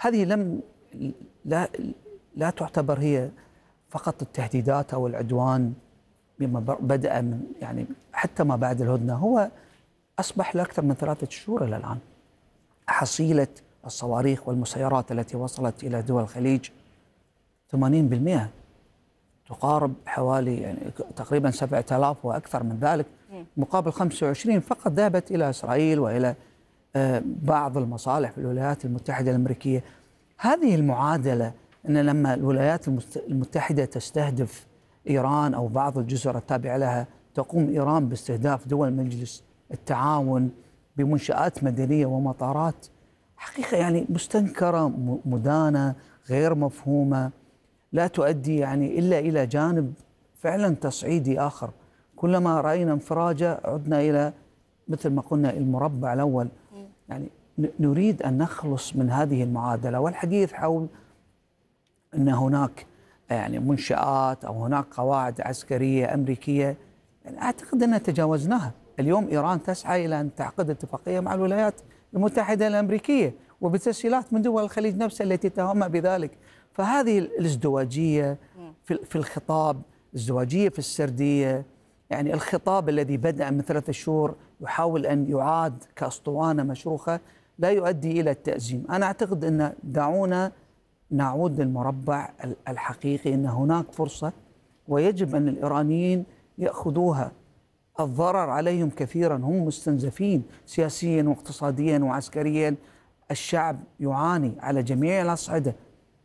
هذه لا لا تعتبر هي فقط التهديدات أو العدوان بما بدأ من يعني حتى ما بعد الهدنة، هو أصبح لأكثر من 3 شهور إلى الآن حصيلة الصواريخ والمسيرات التي وصلت إلى دول الخليج 80% تقارب حوالي يعني تقريبا 7000 وأكثر من ذلك، مقابل 25 فقط ذهبت إلى إسرائيل وإلى بعض المصالح في الولايات المتحدة الأمريكية. هذه المعادلة أن لما الولايات المتحدة تستهدف إيران أو بعض الجزر التابعة لها، تقوم إيران باستهداف دول مجلس التعاون بمنشآت مدنية ومطارات حقيقة يعني مستنكرة، مدانة، غير مفهومة، لا تؤدي يعني إلا إلى جانب فعلا تصعيدي آخر. كلما رأينا انفراجة عدنا إلى مثل ما قلنا المربع الأول. يعني نريد أن نخلص من هذه المعادلة، والحديث حول أن هناك يعني منشآت أو هناك قواعد عسكرية أمريكية، يعني أعتقد أننا تجاوزناها. اليوم إيران تسعى إلى أن تعقد اتفاقية مع الولايات المتحدة الأمريكية وبتسهيلات من دول الخليج نفسها التي تهمها بذلك. فهذه الازدواجية في الخطاب، ازدواجية في السردية، يعني الخطاب الذي بدأ من 3 شهور يحاول أن يعاد كأسطوانة مشروخة لا يؤدي إلى التأزيم. أنا أعتقد أن دعونا نعود للمربع الحقيقي، أن هناك فرصة ويجب أن الإيرانيين يأخذوها. الضرر عليهم كثيرا، هم مستنزفين سياسيا واقتصاديا وعسكريا، الشعب يعاني على جميع الأصعدة.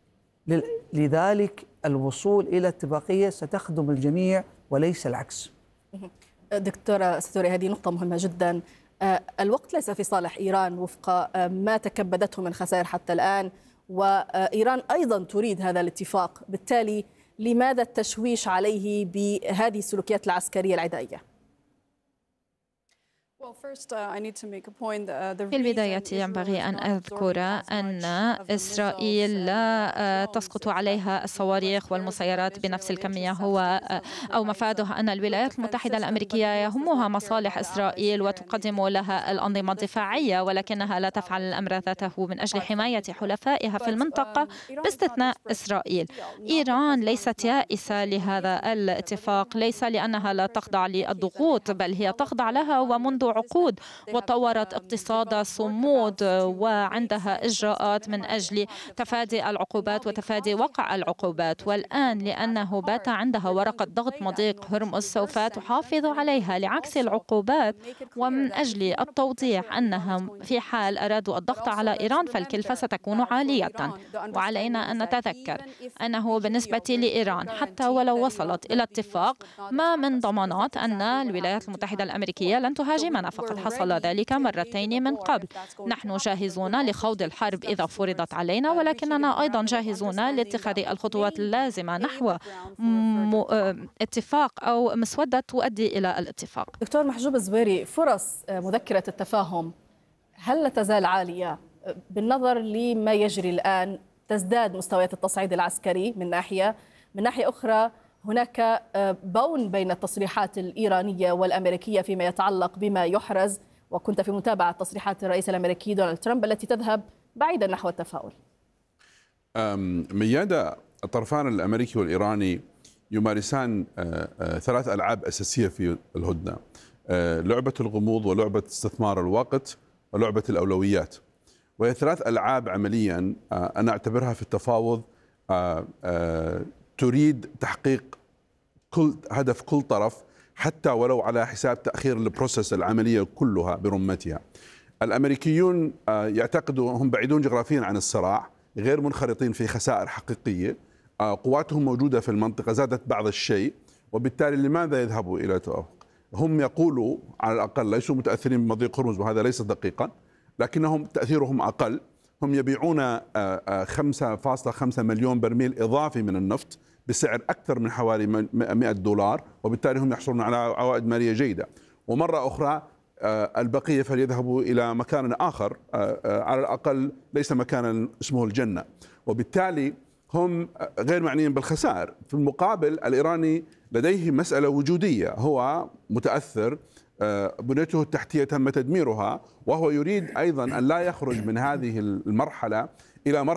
لذلك الوصول إلى اتفاقية ستخدم الجميع وليس العكس. دكتورة ستوري، هذه نقطة مهمة جدا. الوقت ليس في صالح إيران وفق ما تكبدته من خسائر حتى الآن، وإيران أيضا تريد هذا الاتفاق، بالتالي لماذا التشويش عليه بهذه السلوكيات العسكرية العدائية؟ في البداية ينبغي أن أذكر أن إسرائيل لا تسقط عليها الصواريخ والمسيرات بنفس الكمية، أو مفاده أن الولايات المتحدة الأمريكية يهمها مصالح إسرائيل وتقدم لها الأنظمة الدفاعية، ولكنها لا تفعل الأمر ذاته من أجل حماية حلفائها في المنطقة باستثناء إسرائيل. إيران ليست يائسة لهذا الاتفاق، ليس لأنها لا تخضع للضغوط، بل هي تخضع لها ومنذ عقود، وطورت اقتصاد صمود وعندها إجراءات من أجل تفادي العقوبات وتفادي وقع العقوبات. والآن لأنه بات عندها ورقة ضغط مضيق هرمز سوف تحافظ عليها لعكس العقوبات، ومن أجل التوضيح أنها في حال أرادوا الضغط على إيران فالكلفة ستكون عالية. وعلينا أن نتذكر أنه بالنسبة لإيران حتى ولو وصلت إلى اتفاق، ما من ضمانات أن الولايات المتحدة الأمريكية لن تهاجمنا، فقد حصل ذلك مرتين من قبل. نحن جاهزون لخوض الحرب إذا فرضت علينا، ولكننا أيضا جاهزون لاتخاذ الخطوات اللازمة نحو اتفاق أو مسودة تؤدي إلى الاتفاق. دكتور محجوب الزويري، فرص مذكرة التفاهم هل لا تزال عالية؟ بالنظر لما يجري الآن تزداد مستويات التصعيد العسكري من ناحية أخرى هناك بون بين التصريحات الإيرانية والأمريكية فيما يتعلق بما يحرز، وكنت في متابعة تصريحات الرئيس الأمريكي دونالد ترامب التي تذهب بعيدا نحو التفاؤل. ميادة، الطرفان الأمريكي والإيراني يمارسان 3 ألعاب أساسية في الهدنة: لعبة الغموض، ولعبة استثمار الوقت، ولعبة الأولويات. وهي 3 ألعاب عمليا أنا أعتبرها في التفاوض تريد تحقيق كل هدف كل طرف، حتى ولو على حساب تأخير البروسيس العملية كلها برمتها. الأمريكيون يعتقدوا هم بعيدون جغرافيا عن الصراع، غير منخرطين في خسائر حقيقية، قواتهم موجودة في المنطقة، زادت بعض الشيء، وبالتالي لماذا يذهبوا إلى توافق؟ هم يقولوا على الأقل ليسوا متأثرين بمضيق هرمز، وهذا ليس دقيقا، لكنهم تأثيرهم أقل. هم يبيعون 5.5 مليون برميل إضافي من النفط بسعر أكثر من حوالي $100، وبالتالي هم يحصلون على عوائد مالية جيدة. ومرة أخرى البقية فليذهبوا إلى مكان آخر، على الأقل ليس مكانا اسمه الجنة، وبالتالي هم غير معنيين بالخسائر. في المقابل الإيراني لديه مسألة وجودية، هو متأثر، بنيته التحتية تم تدميرها، وهو يريد أيضا أن لا يخرج من هذه المرحلة إلى مرحلة